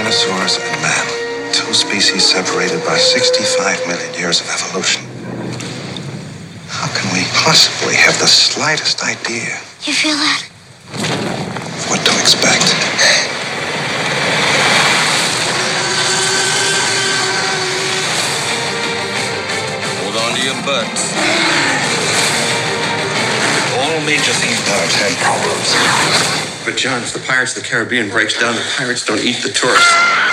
dinosaurs and man. Two species separated by 65 million years of evolution. How can we possibly have the slightest idea? You feel that? What to expect? Hold on to your butts. All major theme parks have problems. But John, if the Pirates of the Caribbean breaks down, the pirates don't eat the tourists.